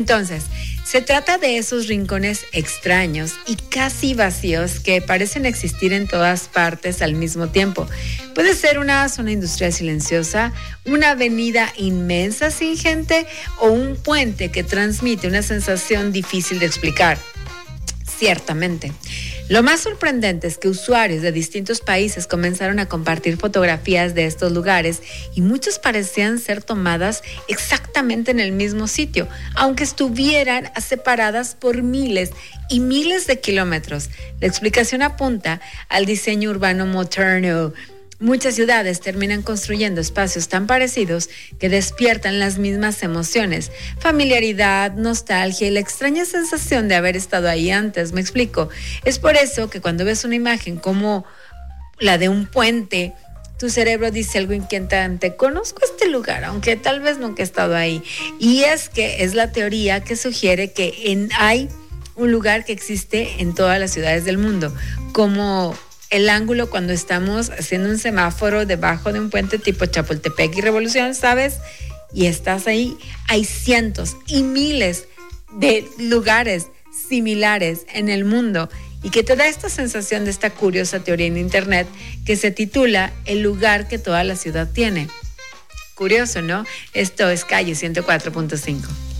Entonces, se trata de esos rincones extraños y casi vacíos que parecen existir en todas partes al mismo tiempo. Puede ser una zona industrial silenciosa, una avenida inmensa sin gente o un puente que transmite una sensación difícil de explicar. Ciertamente. Lo más sorprendente es que usuarios de distintos países comenzaron a compartir fotografías de estos lugares y muchas parecían ser tomadas exactamente en el mismo sitio, aunque estuvieran separadas por miles y miles de kilómetros. La explicación apunta al diseño urbano moderno. Muchas ciudades terminan construyendo espacios tan parecidos que despiertan las mismas emociones, familiaridad, nostalgia y la extraña sensación de haber estado ahí antes. Me explico. Es por eso que cuando ves una imagen como la de un puente, tu cerebro dice algo inquietante: conozco este lugar, aunque tal vez nunca he estado ahí. Y es que es la teoría que sugiere que hay un lugar que existe en todas las ciudades del mundo, como el ángulo cuando estamos haciendo un semáforo debajo de un puente tipo Chapultepec y Revolución, ¿sabes? Y estás ahí. Hay cientos y miles de lugares similares en el mundo y que te da esta sensación de esta curiosa teoría en internet que se titula El lugar que toda la ciudad tiene. Curioso, ¿no? Esto es Calle 104.5.